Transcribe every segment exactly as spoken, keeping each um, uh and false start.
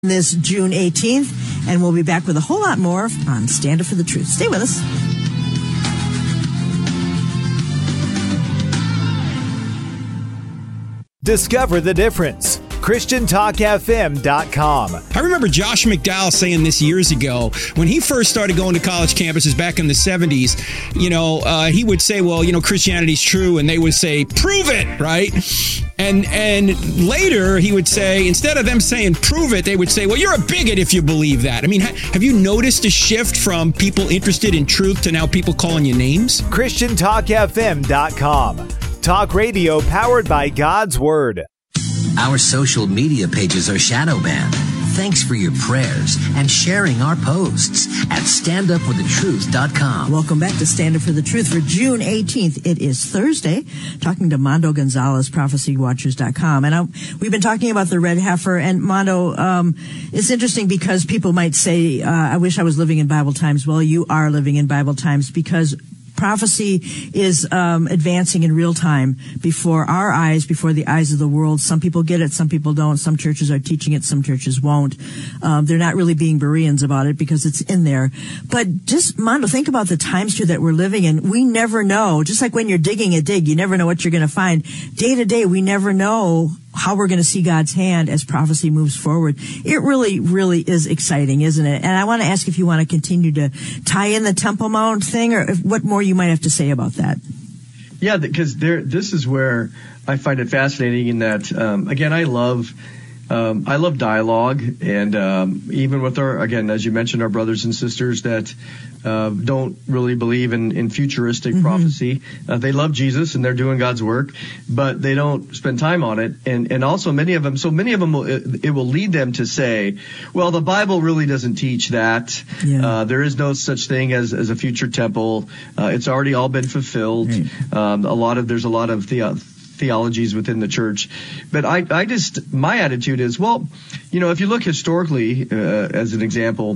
This June eighteenth, and we'll be back with a whole lot more on Stand Up for the Truth. Stay with us. Discover the difference. Christian Talk F M dot com. I remember Josh McDowell saying this years ago when he first started going to college campuses back in the seventies. You know, uh, he would say, well, you know, Christianity's true. And they would say, prove it, right? And and later he would say, instead of them saying prove it, they would say, well, you're a bigot if you believe that. I mean, ha- have you noticed a shift from people interested in truth to now people calling you names? Christian Talk F M dot com. Talk radio powered by God's Word. Our social media pages are shadow banned. Thanks for your prayers and sharing our posts at stand up for the truth dot com. Welcome back to Stand Up for the Truth for June eighteenth. It is Thursday. Talking to Mondo Gonzalez, prophecy watchers dot com. And I, we've been talking about the red heifer. And Mondo, um, it's interesting because people might say, uh, I wish I was living in Bible times. Well, you are living in Bible times because prophecy is um, advancing in real time before our eyes, before the eyes of the world. Some people get it, some people don't. Some churches are teaching it, some churches won't. Um, they're not really being Bereans about it because it's in there. But just, Mondo, think about the times too that we're living in. We never know. Just like when you're digging a dig, you never know what you're going to find. Day to day, we never know how we're going to see God's hand as prophecy moves forward. It really, really is exciting, isn't it? And I want to ask if you want to continue to tie in the Temple Mount thing, or if, what more you might have to say about that. Yeah, because there, this is where I find it fascinating in that, um, again, I love, um, I love dialogue, and um, even with our, again, as you mentioned, our brothers and sisters that uh, don't really believe in, in futuristic mm-hmm. prophecy. Uh, they love Jesus and they're doing God's work, but they don't spend time on it. And, and also many of them, so many of them, will, it, it will lead them to say, well, the Bible really doesn't teach that. Yeah. Uh, there is no such thing as, as a future temple. Uh, it's already all been fulfilled. Right. Um, a lot of, there's a lot of the, theologies within the church. But I, I just, my attitude is, well, you know, if you look historically, uh, as an example,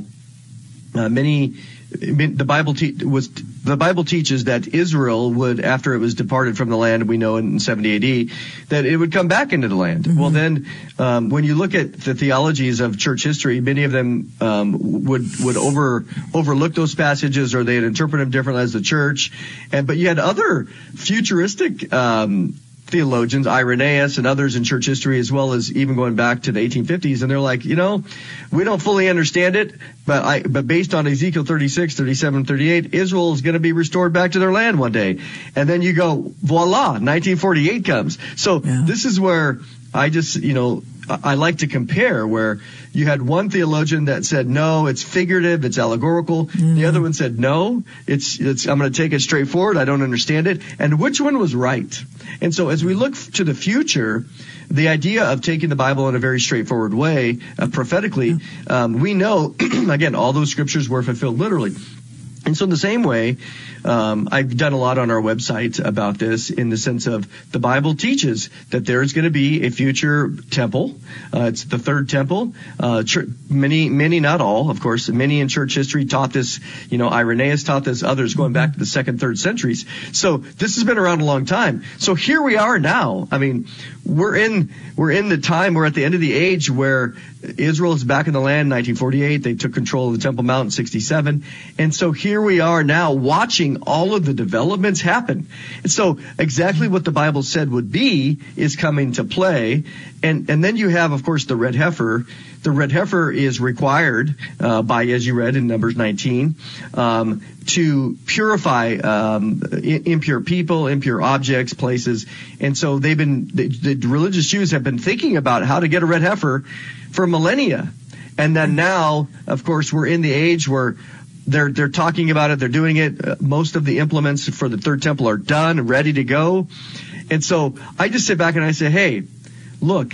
uh, many, the Bible te- was, the Bible teaches that Israel would, after it was departed from the land, we know in seventy A D, that it would come back into the land. Mm-hmm. Well, then, um, when you look at the theologies of church history, many of them, um, would, would over, overlook those passages, or they'd interpret them differently as the church. And, but you had other futuristic, um, theologians, Irenaeus and others in church history, as well as even going back to the eighteen fifties, and they're like, you know, we don't fully understand it, but I, but based on Ezekiel thirty-six, thirty-seven, thirty-eight, Israel is going to be restored back to their land one day. And then you go, voila, nineteen forty-eight comes. So yeah. This is where I just, you know, I like to compare, where you had one theologian that said, no, it's figurative, it's allegorical. Mm-hmm. The other one said, no, it's, it's, I'm going to take it straight forward. I don't understand it. And which one was right? And so as we look to the future, the idea of taking the Bible in a very straightforward way, uh, prophetically, um, we know, again, all those scriptures were fulfilled literally. And so in the same way, um, I've done a lot on our website about this, in the sense of the Bible teaches that there is going to be a future temple. Uh, it's the third temple. Uh, ch- many, many, not all, of course, many in church history taught this. You know, Irenaeus taught this, others going back to the second, third centuries. So this has been around a long time. So here we are now. I mean, we're in, we're in the time, we're at the end of the age where Israel is back in the land in nineteen forty-eight. They took control of the Temple Mount in sixty-seven. And so here we are now watching all of the developments happen. And so exactly what the Bible said would be is coming to play. And, and then you have, of course, the red heifer. The red heifer is required, uh, by, as you read in Numbers nineteen, um, to purify, um, impure people, impure objects, places. And so they've been, the, the religious Jews have been thinking about how to get a red heifer for millennia. And then now, of course, we're in the age where they're, they're talking about it. They're doing it. Uh, most of the implements for the third temple are done and ready to go. And so I just sit back and I say, hey, look,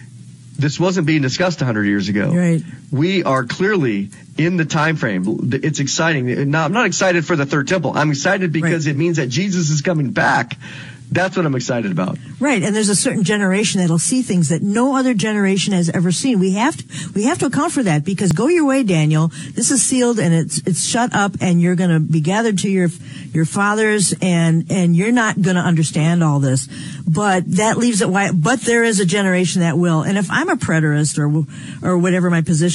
this wasn't being discussed one hundred years ago. Right. We are clearly in the time frame. It's exciting. Now, I'm not excited for the third temple. I'm excited because right. It means that Jesus is coming back That's what I'm excited about. Right, and there's a certain generation that'll see things that no other generation has ever seen. We have to, we have to account for that, because go your way, Daniel. This is sealed and it's it's shut up, and you're going to be gathered to your your fathers, and and you're not going to understand all this. But that leaves it wide. But there is a generation that will. And if I'm a preterist or or whatever my position